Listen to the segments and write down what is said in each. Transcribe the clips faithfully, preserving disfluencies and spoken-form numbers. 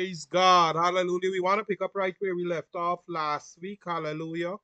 Praise God. Hallelujah. We want to pick up right where we left off last week. Hallelujah.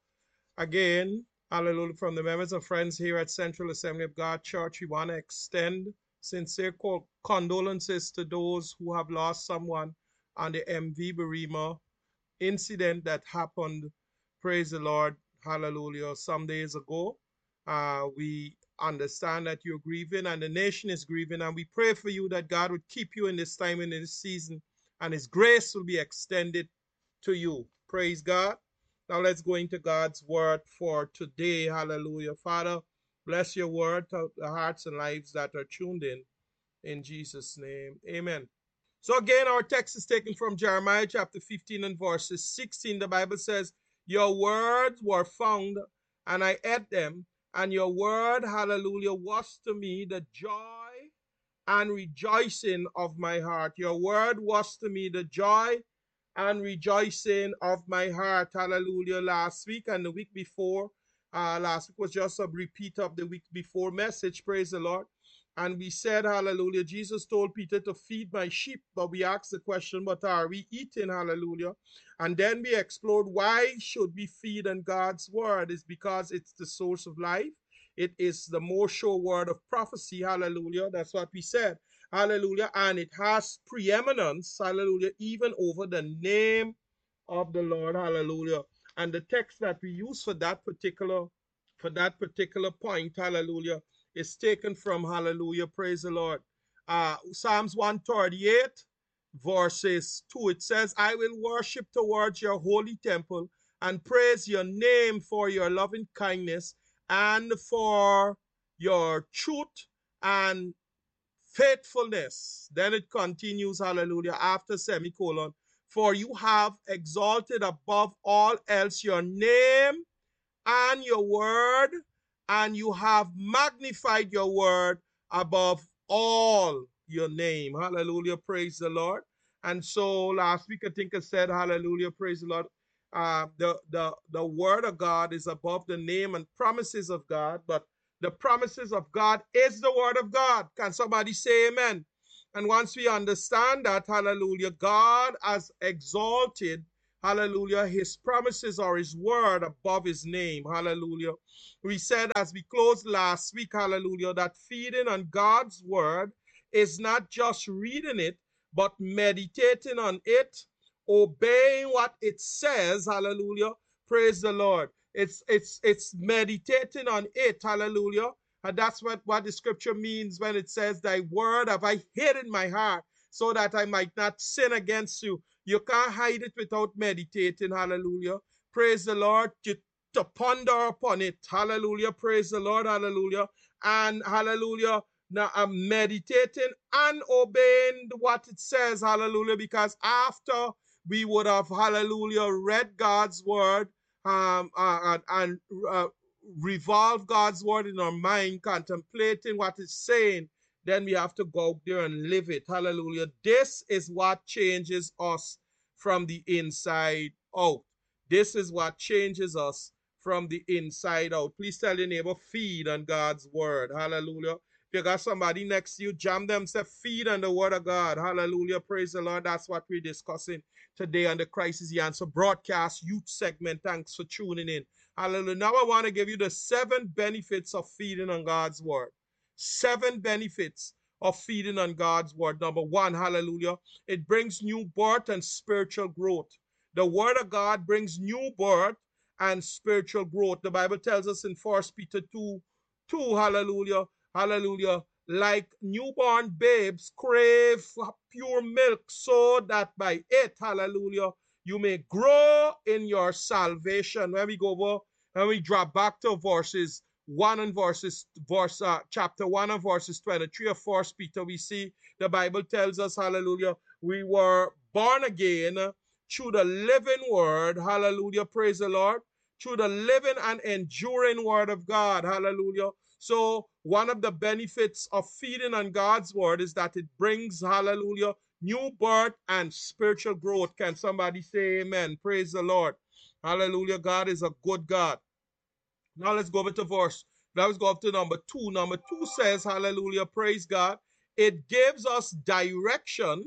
Again, hallelujah. From the members and friends here at Central Assembly of God Church, we want to extend sincere condolences to those who have lost someone on the M V Berima incident that happened. Praise the Lord. Hallelujah. Some days ago, uh, we understand that you're grieving and the nation is grieving, and we pray for you that God would keep you in this time and in this season, and His grace will be extended to you. Praise God. Now let's go into God's word for today. Hallelujah. Father, bless your word to the hearts and lives that are tuned in. In Jesus' name, amen. So again, our text is taken from Jeremiah chapter fifteen and verses sixteen. The Bible says, your words were found, and I ate them, and your word, hallelujah, was to me the joy and rejoicing of my heart. Your word was to me the joy and rejoicing of my heart. Hallelujah. Last week and the week before, uh, last week was just a repeat of the week before message. Praise the Lord. And we said, hallelujah, Jesus told Peter to feed my sheep, but we asked the question, what are we eating? Hallelujah. And then we explored why should we feed on God's word? It's because it's the source of life. It is the most sure word of prophecy. Hallelujah. That's what we said. Hallelujah. And it has preeminence. Hallelujah. Even over the name of the Lord. Hallelujah. And the text that we use for that particular for that particular point, hallelujah, is taken from, hallelujah, praise the Lord, uh, Psalms one thirty-eight, verses two. It says, I will worship towards your holy temple and praise your name for your loving kindness and for your truth and faithfulness. Then it continues, hallelujah, after semicolon, for you have exalted above all else your name and your word, and you have magnified your word above all your name. Hallelujah, praise the Lord. And so last week I think I said, hallelujah, praise the Lord. Uh, the, the, the word of God is above the name and promises of God, but the promises of God is the word of God. Can somebody say amen? And once we understand that, hallelujah, God has exalted, hallelujah, his promises or his word above his name. Hallelujah. We said as we closed last week, hallelujah, that feeding on God's word is not just reading it, but meditating on it, obeying what it says. Hallelujah. Praise the Lord. It's it's it's meditating on it. Hallelujah. And that's what, what the scripture means when it says, thy word have I hid in my heart so that I might not sin against you. You can't hide it without meditating. Hallelujah. Praise the Lord. To, to ponder upon it. Hallelujah. Praise the Lord. Hallelujah. And hallelujah. Now I'm meditating and obeying what it says. Hallelujah. Because after we would have, hallelujah, read God's word um, uh, and, and uh, revolve God's word in our mind, contemplating what it's saying, then we have to go out there and live it. Hallelujah. This is what changes us from the inside out. This is what changes us from the inside out. Please tell your neighbor, feed on God's word. Hallelujah. If you got somebody next to you, jam them, say, feed on the word of God. Hallelujah. Praise the Lord. That's what we're discussing today on the Christ is the Answer broadcast youth segment. Thanks for tuning in. Hallelujah. Now I want to give you the seven benefits of feeding on God's word. Seven benefits of feeding on God's word. Number one, hallelujah, it brings new birth and spiritual growth. The word of God brings new birth and spiritual growth. The Bible tells us in First Peter two, two, hallelujah, hallelujah, like newborn babes crave pure milk so that by it, hallelujah, you may grow in your salvation. When we go over and we drop back to verses one and verses, verse, uh, chapter one and verses twenty-three of First Peter, we see the Bible tells us, hallelujah, we were born again through the living word, hallelujah, praise the Lord, through the living and enduring word of God, hallelujah. So one of the benefits of feeding on God's word is that it brings, hallelujah, new birth and spiritual growth. Can somebody say amen? Praise the Lord. Hallelujah. God is a good God. Now let's go over to verse. Now let's go up to number two. Number two says, hallelujah, praise God. It gives us direction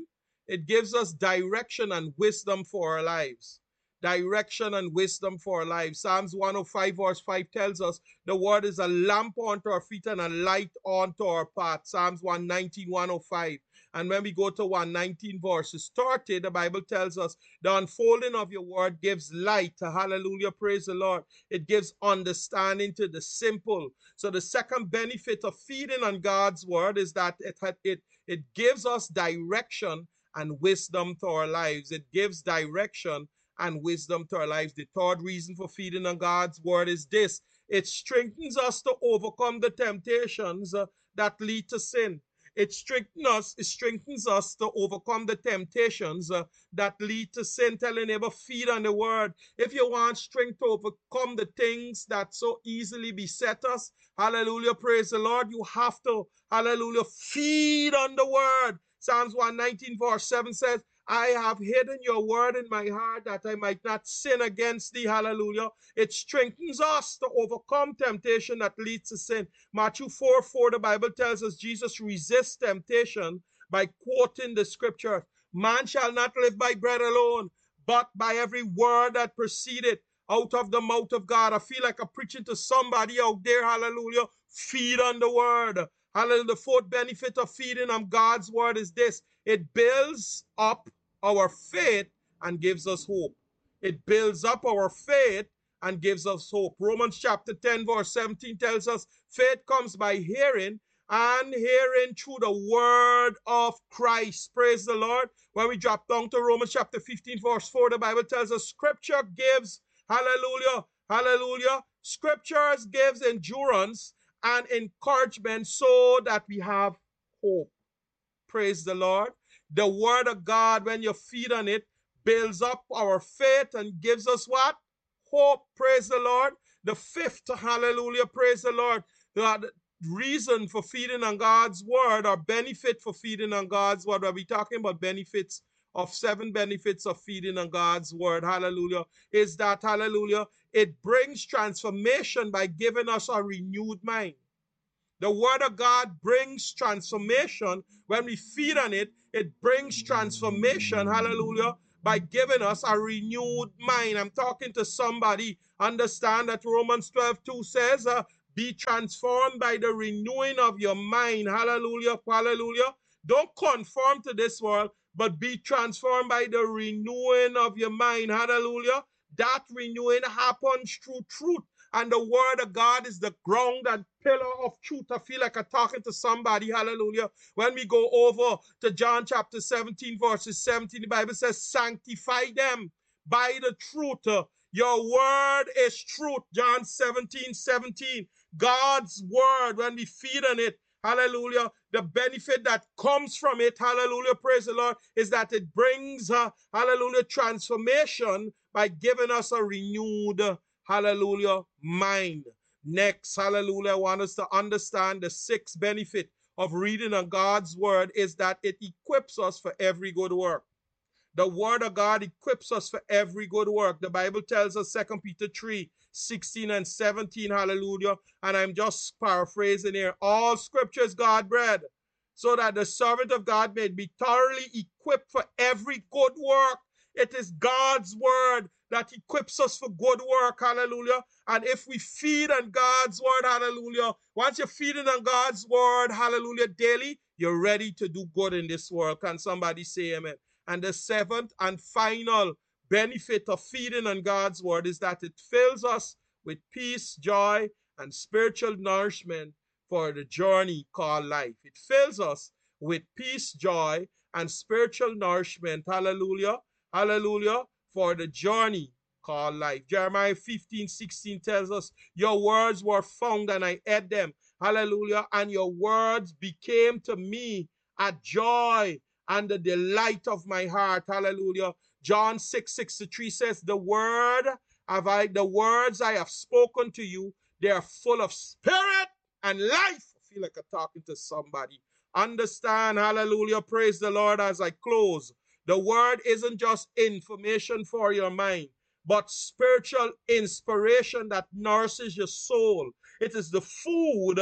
It gives us direction and wisdom for our lives. Direction and wisdom for our lives. Psalms one oh five verse five tells us the word is a lamp unto our feet and a light unto our path. Psalms one nineteen, one oh five. And when we go to one nineteen verses thirty, the Bible tells us the unfolding of your word gives light. Hallelujah, praise the Lord. It gives understanding to the simple. So the second benefit of feeding on God's word is that it, it, it gives us direction and wisdom to our lives. It gives direction and wisdom to our lives. The third reason for feeding on God's word is this. It strengthens us to overcome the temptations uh, that lead to sin. It strengthens us, it strengthens us to overcome the temptations uh, that lead to sin. Tell your neighbor, feed on the word. If you want strength to overcome the things that so easily beset us, hallelujah, praise the Lord, you have to, hallelujah, feed on the word. Psalms one nineteen verse seven says, I have hidden your word in my heart that I might not sin against thee. Hallelujah. It strengthens us to overcome temptation that leads to sin. Matthew four four, the Bible tells us Jesus resists temptation by quoting the scripture. Man shall not live by bread alone, but by every word that proceeded out of the mouth of God. I feel like I'm preaching to somebody out there. Hallelujah. Feed on the word. Hallelujah. The fourth benefit of feeding on God's word is this. It builds up our faith and gives us hope. It builds up our faith and gives us hope. Romans chapter ten verse seventeen tells us faith comes by hearing, and hearing through the word of Christ. Praise the Lord. When we drop down to Romans chapter fifteen verse four, the Bible tells us scripture gives, hallelujah, hallelujah, scriptures gives endurance and encouragement so that we have hope. Praise the Lord. The word of God, when you feed on it, builds up our faith and gives us what? Hope. Praise the Lord. The fifth, hallelujah, praise the Lord. The reason for feeding on God's word, or benefit for feeding on God's word, we'll be talking about benefits of seven benefits of feeding on God's word, hallelujah, is that, hallelujah, it brings transformation by giving us a renewed mind. The word of God brings transformation. When we feed on it, it brings transformation, hallelujah, by giving us a renewed mind. I'm talking to somebody. Understand that Romans twelve two says, uh, be transformed by the renewing of your mind. Hallelujah, hallelujah. Don't conform to this world, but be transformed by the renewing of your mind. Hallelujah. That renewing happens through truth. And the word of God is the ground and pillar of truth. I feel like I'm talking to somebody. Hallelujah. When we go over to John chapter seventeen, verses seventeen, the Bible says, sanctify them by the truth. Your word is truth. John seventeen, seventeen. God's word, when we feed on it, hallelujah, the benefit that comes from it, hallelujah, praise the Lord, is that it brings, uh, hallelujah, transformation by giving us a renewed, hallelujah, mind. Next, hallelujah, I want us to understand the sixth benefit of reading on God's word is that it equips us for every good work. The word of God equips us for every good work. The Bible tells us, Second Peter three, sixteen and seventeen, hallelujah. And I'm just paraphrasing here. All scripture is God-breathed, so that the servant of God may be thoroughly equipped for every good work. It is God's word that equips us for good work, hallelujah. And if we feed on God's word, hallelujah, once you're feeding on God's word, hallelujah, daily, you're ready to do good in this world. Can somebody say amen? And the seventh and final benefit of feeding on God's word is that it fills us with peace, joy, and spiritual nourishment for the journey called life. It fills us with peace, joy, and spiritual nourishment, hallelujah, hallelujah, for the journey called life. Jeremiah fifteen, sixteen tells us, your words were found and I ate them, hallelujah, and your words became to me a joy and the delight of my heart. Hallelujah. John six, sixty-three says, the word have I, the words I have spoken to you, they are full of spirit and life. I feel like I'm talking to somebody. Understand, hallelujah, praise the Lord as I close. The word isn't just information for your mind, but spiritual inspiration that nourishes your soul. It is the food, uh,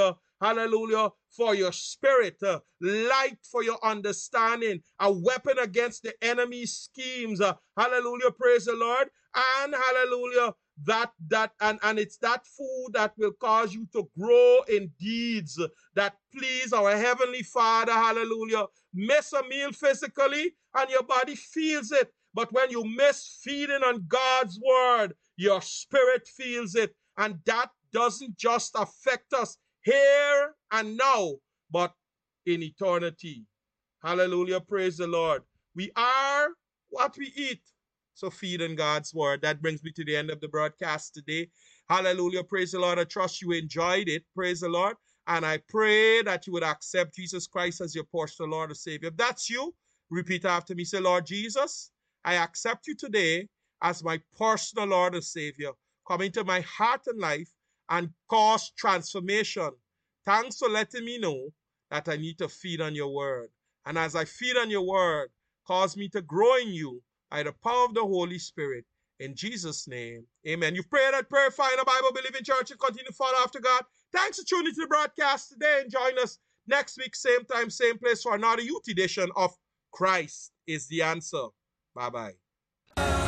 hallelujah, for your spirit, uh, light for your understanding, a weapon against the enemy's schemes. Uh, hallelujah, praise the Lord. And hallelujah, that, that, and, and it's that food that will cause you to grow in deeds that please our Heavenly Father, hallelujah. Miss a meal physically and your body feels it. But when you miss feeding on God's word, your spirit feels it. And that doesn't just affect us here and now, but in eternity. Hallelujah, praise the Lord. We are what we eat. So feed on God's word. That brings me to the end of the broadcast today. Hallelujah, praise the Lord. I trust you enjoyed it. Praise the Lord. And I pray that you would accept Jesus Christ as your personal Lord and Savior. If that's you, repeat after me. Say, Lord Jesus, I accept you today as my personal Lord and Savior. Come into my heart and life and cause transformation. Thanks for letting me know that I need to feed on your word. And as I feed on your word, cause me to grow in you by the power of the Holy Spirit. In Jesus' name, amen. You've prayed that prayer, find a Bible-believing church and continue to follow after God. Thanks for tuning to the broadcast today and join us next week, same time, same place for another youth edition of Christ is the Answer. Bye-bye.